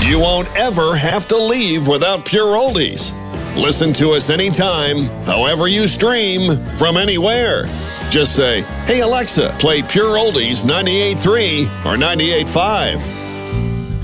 You won't ever have to leave without Pure Oldies. Listen to us anytime, however you stream, from anywhere. Just say, "Hey Alexa, play Pure Oldies 98.3 or 98.5."